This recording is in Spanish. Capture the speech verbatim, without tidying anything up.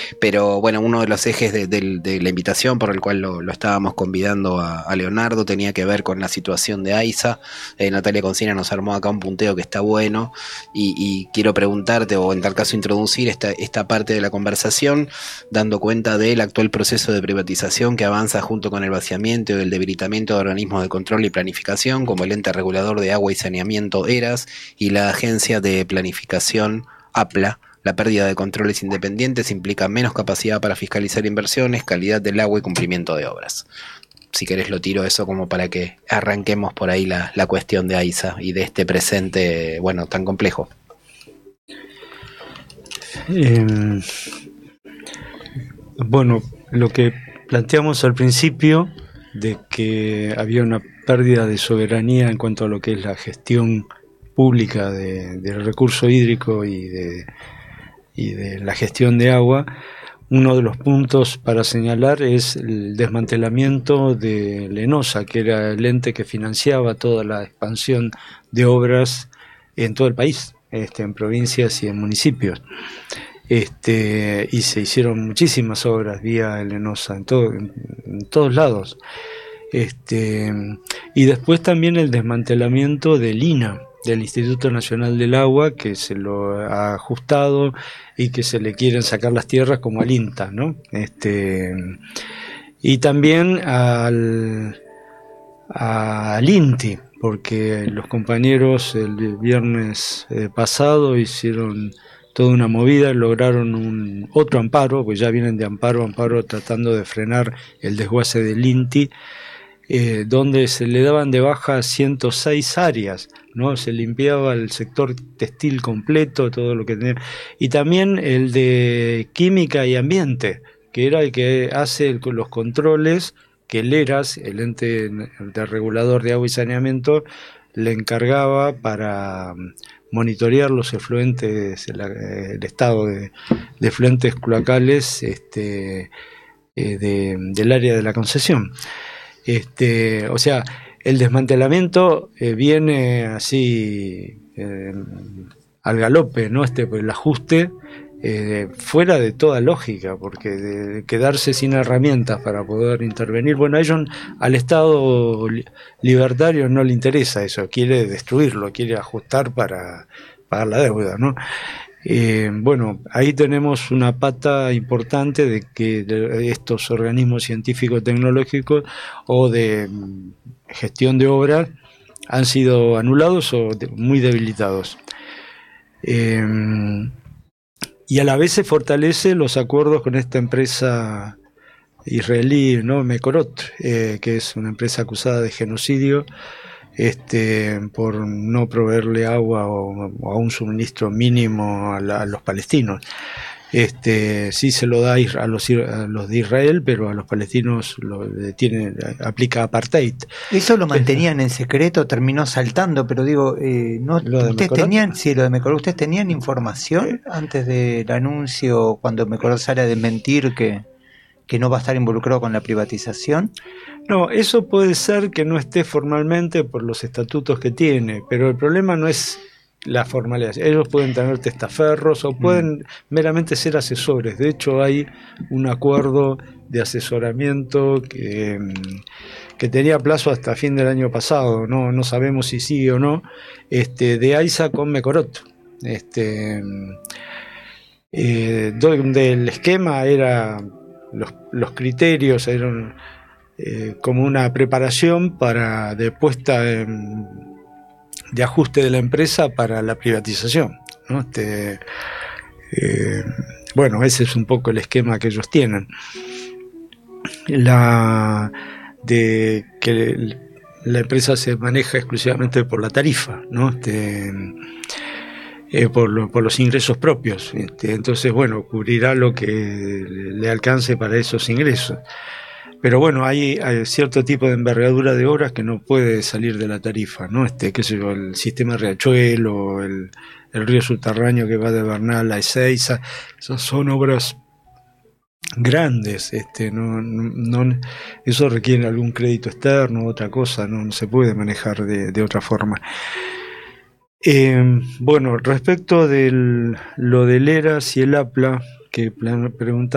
pero bueno, uno de los ejes de, de, de la invitación por el cual lo, lo estábamos convidando a, a Leonardo tenía que ver con la situación de AISA. eh, Natalia Concina nos armó acá un punteo que está bueno y, y quiero preguntarte, o en tal caso introducir esta, esta parte de la conversación, dando cuenta del actual proceso de privatización que avanza junto con el vaciamiento y el debilitamiento de organismos de control y planificación como el ente regulador de agua y saneamiento ERAS y la agencia de planificación APLA. La pérdida de controles independientes implica menos capacidad para fiscalizar inversiones, calidad del agua y cumplimiento de obras. Si querés lo tiro eso como para que arranquemos por ahí la, la cuestión de AISA y de este presente, bueno, tan complejo. Eh, bueno, lo que planteamos al principio de que había una pérdida de soberanía en cuanto a lo que es la gestión pública de, del recurso hídrico y de y de la gestión de agua, uno de los puntos para señalar es el desmantelamiento de Lenosa, que era el ente que financiaba toda la expansión de obras en todo el país, este, en provincias y en municipios. Este, y se hicieron muchísimas obras vía Lenosa, en, todo, en, en todos lados. Este, y después también el desmantelamiento del INAH, del Instituto Nacional del Agua, que se lo ha ajustado y que se le quieren sacar las tierras como al INTA, ¿no? Este, y también al, al INTI, porque los compañeros el viernes eh, pasado hicieron toda una movida, lograron un otro amparo, pues ya vienen de amparo a amparo tratando de frenar el desguace del INTI, Eh, donde se le daban de baja ciento seis áreas, ¿no? Se limpiaba el sector textil completo, todo lo que tenía, y también el de química y ambiente, que era el que hace el, los controles que el ERAS, el ente de regulador de agua y saneamiento, le encargaba para monitorear los efluentes, el, el estado de, de efluentes cloacales este, eh, de, del área de la concesión. Este, o sea, el desmantelamiento eh, viene así eh, al galope, ¿no? Este, el ajuste eh, fuera de toda lógica, porque de quedarse sin herramientas para poder intervenir, bueno, a ellos, al Estado libertario no le interesa eso, quiere destruirlo, quiere ajustar para pagar la deuda, ¿no? Eh, bueno, ahí tenemos una pata importante de que de estos organismos científicos tecnológicos o de gestión de obras han sido anulados o de, muy debilitados. Eh, y a la vez se fortalece los acuerdos con esta empresa israelí, ¿no? Mekorot, eh, que es una empresa acusada de genocidio, Este, por no proveerle agua o, o a un suministro mínimo a, la, a los palestinos. Este, sí se lo da a los, a los de Israel, pero a los palestinos lo tiene, aplica apartheid. Eso lo mantenían en secreto, terminó saltando, pero digo, eh, no, ustedes tenían, sí, lo de Mekorot, ¿ustedes tenían información antes del anuncio, cuando Mekorot sale a desmentir que que no va a estar involucrado con la privatización? No, eso puede ser que no esté formalmente por los estatutos que tiene, pero el problema no es la formalidad. Ellos pueden tener testaferros o pueden mm. meramente ser asesores. De hecho, hay un acuerdo de asesoramiento que, que tenía plazo hasta fin del año pasado, no, no sabemos si sigue o no, este, de AISA con Mekorot. Este, eh, donde el esquema era... Los, los criterios eran eh, como una preparación para de puesta en, de ajuste de la empresa para la privatización, ¿no? Este, eh, bueno, ese es un poco el esquema que ellos tienen. La de que la empresa se maneja exclusivamente por la tarifa, ¿no? Este, Eh, por, lo, por los ingresos propios, este, entonces bueno, cubrirá lo que le, le alcance para esos ingresos, pero bueno, hay, hay cierto tipo de envergadura de obras que no puede salir de la tarifa, ¿no? Este, qué sé yo, el sistema Riachuelo, el, el río subterráneo que va de Bernal a Ezeiza, esas son obras grandes, este, no, no, no, eso requiere algún crédito externo, otra cosa, no, no se puede manejar de, de otra forma. Eh, bueno, respecto de lo del ERAS y el APLA, que preguntaba